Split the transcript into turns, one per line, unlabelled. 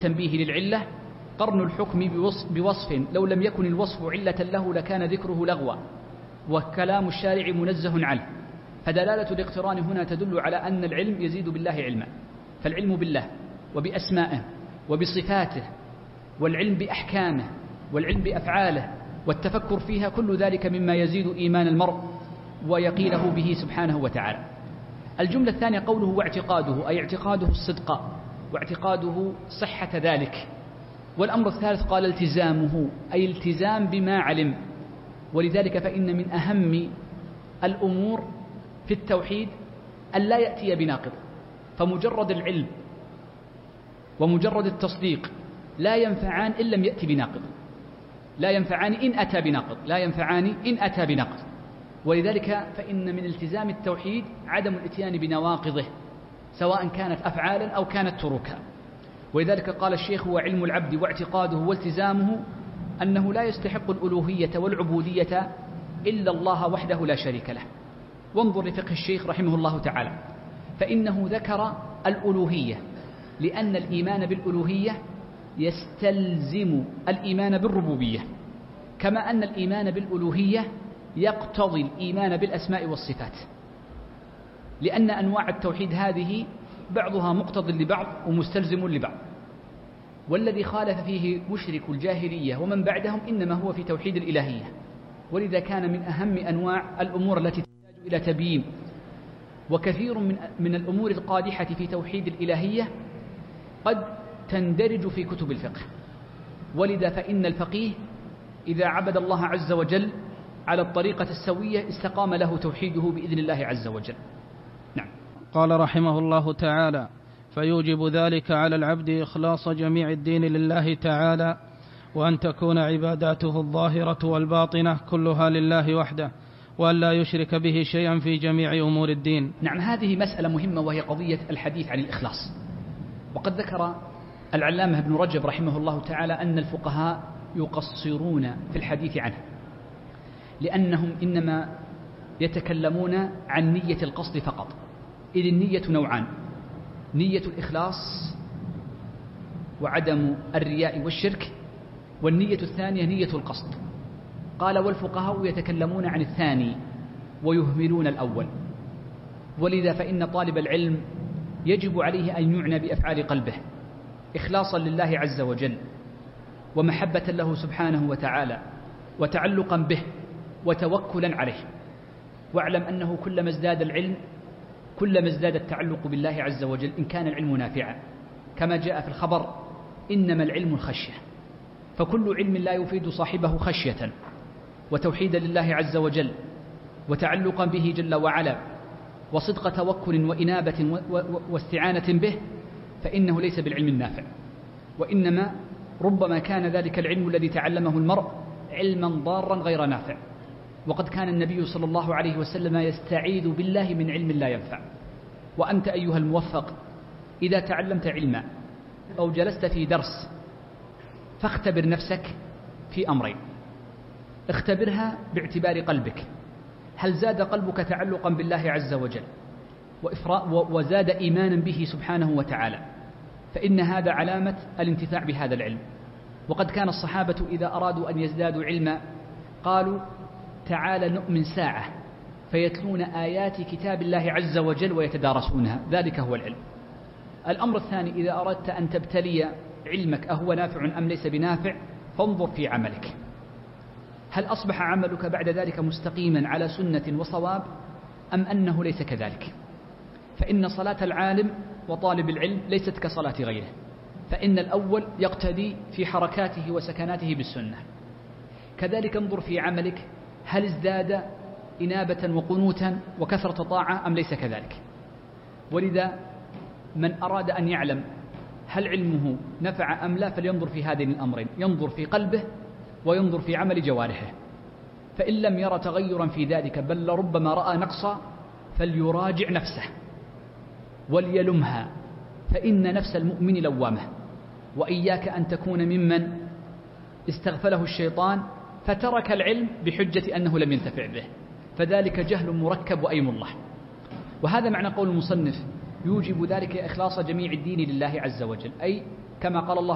التنبيه للعلة قرن الحكم بوصف لو لم يكن الوصف علة له لكان ذكره لغوا، وكلام الشارع منزه عنه. فدلالة الاقتران هنا تدل على أن العلم يزيد بالله علما، فالعلم بالله وبأسمائه وبصفاته، والعلم بأحكامه، والعلم بأفعاله، والتفكر فيها، كل ذلك مما يزيد إيمان المرء ويقينه به سبحانه وتعالى. الجملة الثانية قوله واعتقاده، أي اعتقاده الصدق واعتقاده صحة ذلك. والأمر الثالث قال التزامه، أي التزام بما علم. ولذلك فإن من أهم الأمور في التوحيد أن لا يأتي بناقض، فمجرد العلم ومجرد التصديق لا ينفعان إن لم يأتي بناقض، لا ينفعان إن أتى بناقض، لا ينفعان إن أتى بناقض. ولذلك فإن من التزام التوحيد عدم الاتيان بنواقضه سواء كانت أفعالا أو كانت تروكا. ولذلك قال الشيخ وعلم العبد واعتقاده والتزامه أنه لا يستحق الألوهية والعبودية إلا الله وحده لا شريك له. وانظر لفقه الشيخ رحمه الله تعالى، فإنه ذكر الألوهية لأن الإيمان بالألوهية يستلزم الإيمان بالربوبية، كما أن الإيمان بالألوهية يقتضي الإيمان بالأسماء والصفات، لأن أنواع التوحيد هذه بعضها مقتض لبعض ومستلزم لبعض. والذي خالف فيه مشرك الجاهلية ومن بعدهم إنما هو في توحيد الإلهية. ولذا كان من أهم أنواع الأمور التي تحتاج إلى تبيين. وكثير من الأمور القادحة في توحيد الإلهية قد تندرج في كتب الفقه. ولذا فإن الفقيه إذا عبد الله عز وجل على الطريقة السوية استقام له توحيده بإذن الله عز وجل. نعم.
قال رحمه الله تعالى: فيوجب ذلك على العبد إخلاص جميع الدين لله تعالى، وأن تكون عباداته الظاهرة والباطنة كلها لله وحده، وأن لا يشرك به شيئا في جميع أمور الدين.
نعم، هذه مسألة مهمة وهي قضية الحديث عن الإخلاص. وقد ذكر العلامة ابن رجب رحمه الله تعالى أن الفقهاء يقصرون في الحديث عنه، لأنهم إنما يتكلمون عن نية القصد فقط، إذ النية نوعان: نية الإخلاص وعدم الرياء والشرك، والنية الثانية نية القصد. قال: والفقهاء يتكلمون عن الثاني ويهملون الأول. ولذا فإن طالب العلم يجب عليه أن يعنى بأفعال قلبه إخلاصا لله عز وجل، ومحبة له سبحانه وتعالى، وتعلقا به، وتوكلا عليه. واعلم أنه كلما ازداد العلم كلما ازداد التعلق بالله عز وجل، إن كان العلم نافعا، كما جاء في الخبر: إنما العلم الخشية. فكل علم لا يفيد صاحبه خشية وتوحيدا لله عز وجل وتعلقا به جل وعلا وصدق توكل وإنابة واستعانة به، فإنه ليس بالعلم النافع، وإنما ربما كان ذلك العلم الذي تعلمه المرء علما ضارا غير نافع. وقد كان النبي صلى الله عليه وسلم يستعيذ بالله من علم لا ينفع. وأنت أيها الموفق إذا تعلمت علما أو جلست في درس فاختبر نفسك في أمرين: اختبرها باعتبار قلبك، هل زاد قلبك تعلقا بالله عز وجل وزاد إيمانا به سبحانه وتعالى، فإن هذا علامة الانتفاع بهذا العلم. وقد كان الصحابة إذا أرادوا أن يزدادوا علما قالوا: تعال نؤمن ساعة، فيتلون آيات كتاب الله عز وجل ويتدارسونها، ذلك هو العلم. الأمر الثاني: إذا أردت أن تبتلي علمك أهو نافع أم ليس بنافع، فانظر في عملك، هل أصبح عملك بعد ذلك مستقيما على سنة وصواب أم أنه ليس كذلك؟ فإن صلاة العالم وطالب العلم ليست كصلاة غيره، فإن الأول يقتدي في حركاته وسكناته بالسنة. كذلك انظر في عملك، هل ازداد إنابة وقنوتا وكثرة طاعة أم ليس كذلك؟ ولذا من أراد أن يعلم هل علمه نفع أم لا فلينظر في هذين الأمرين: ينظر في قلبه وينظر في عمل جوارحه. فإن لم ير تغيرا في ذلك بل ربما رأى نقصا فليراجع نفسه وليلمها، فإن نفس المؤمن لوامة. وإياك أن تكون ممن استغفله الشيطان فترك العلم بحجة أنه لم ينتفع به، فذلك جهل مركب وأيم الله. وهذا معنى قول المصنف: يوجب ذلك إخلاص جميع الدين لله عز وجل، أي كما قال الله